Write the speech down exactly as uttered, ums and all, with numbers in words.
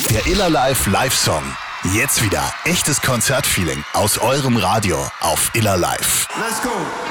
Der Iller Live Live-Song. Jetzt wieder echtes Konzertfeeling aus eurem Radio auf Iller Live. Let's go.